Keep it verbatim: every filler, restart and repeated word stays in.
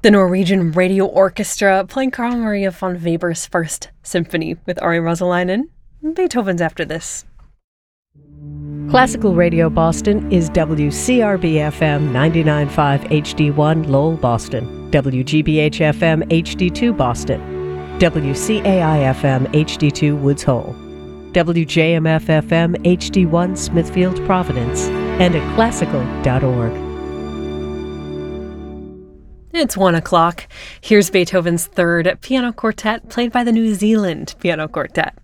The Norwegian Radio Orchestra playing Carl Maria von Weber's First Symphony with Ari Rosalainen. Beethoven's after this. Classical Radio Boston is W C R B F M ninety-nine point five H D one Lowell, Boston, W G B H F M H D two Boston, W C A I F M H D two Woods Hole, W J M F F M H D one Smithfield, Providence, and at classical dot org. It's one o'clock. Here's Beethoven's Third Piano Quartet played by the New Zealand Piano Quartet.